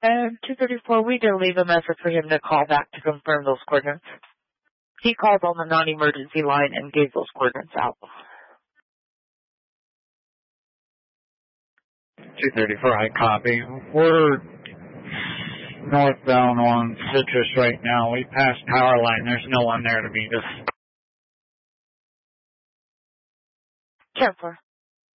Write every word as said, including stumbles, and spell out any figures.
And two thirty-four, we did leave a message for him to call back to confirm those coordinates. He called on the non-emergency line and gave those coordinates out. two thirty-four, I copy. We're northbound on Citrus right now. We passed power line. There's no one there to meet us. ten four.